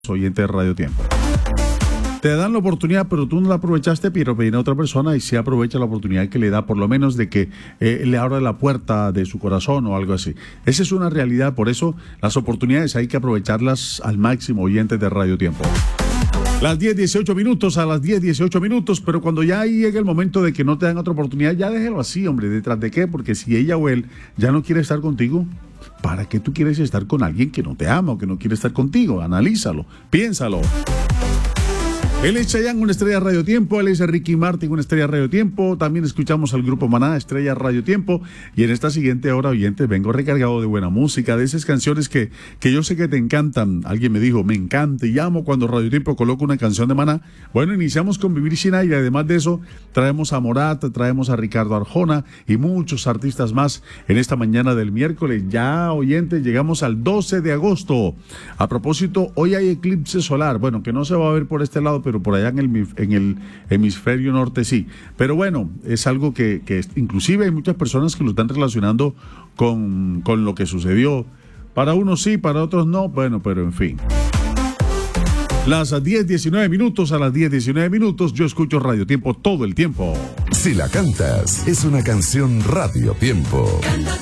oyente de Radio Tiempo. Te dan la oportunidad, pero tú no la aprovechaste, pero viene otra persona y se aprovecha la oportunidad que le da, por lo menos de que le abra la puerta de su corazón o algo así. Esa es una realidad, por eso las oportunidades hay que aprovecharlas al máximo, oyentes de Radio Tiempo. Las 10:18 minutos, a las 10:18 minutos, pero cuando ya llegue el momento de que no te dan otra oportunidad, ya déjelo así, hombre. ¿Detrás de qué? Porque si ella o él ya no quiere estar contigo, ¿para qué tú quieres estar con alguien que no te ama o que no quiere estar contigo? Analízalo, piénsalo. Él es Chayanne, una estrella de Radio Tiempo. Él es Ricky Martin, una estrella de Radio Tiempo. También escuchamos al grupo Maná, estrella de Radio Tiempo. Y en esta siguiente hora, oyentes, vengo recargado de buena música, de esas canciones que yo sé que te encantan. Alguien me dijo, me encanta y amo cuando Radio Tiempo coloca una canción de Maná. Bueno, iniciamos con Vivir sin aire. Además de eso, traemos a Morat, traemos a Ricardo Arjona y muchos artistas más en esta mañana del miércoles. Ya, oyentes, llegamos al 12 de agosto. A propósito, hoy hay eclipse solar. Bueno, que no se va a ver por este lado, pero por allá en el hemisferio norte sí. Pero bueno, es algo que inclusive hay muchas personas que lo están relacionando con lo que sucedió. Para unos sí, para otros no. Bueno, pero en fin. Las 10:19 minutos, a las 10:19 minutos, yo escucho Radio Tiempo todo el tiempo. Si la cantas, es una canción Radio Tiempo.